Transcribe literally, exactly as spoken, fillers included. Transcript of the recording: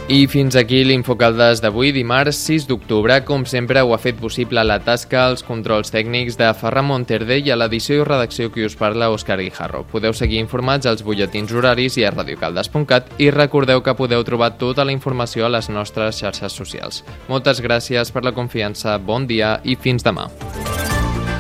I fins aquí l'Infocaldes d'avui, dimarts sis d'octubre. Com sempre, ho ha fet possible la tasca, els controls tècnics de Ferran Monterde i a l'edició i redacció que us parla, Òscar Guijarro. Podeu seguir informats als butlletins horaris i a radiocaldes punt cat i recordeu que podeu trobar tota la informació a les nostres xarxes socials. Moltes gràcies per la confiança, bon dia i fins demà.